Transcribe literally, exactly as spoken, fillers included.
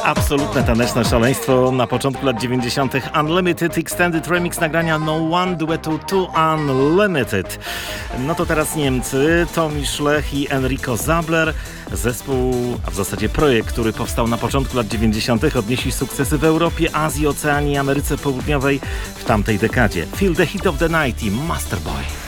Absolutne taneczne szaleństwo na początku lat dziewięćdziesiątych. Unlimited Extended Remix nagrania No One duetu To Unlimited. No to teraz Niemcy, Tommy Schleich i Enrico Zabler. Zespół, a w zasadzie projekt, który powstał na początku lat dziewięćdziesiątych, odnieśli sukcesy w Europie, Azji, Oceanii i Ameryce Południowej w tamtej dekadzie. Feel the Heat of the Night i Masterboy.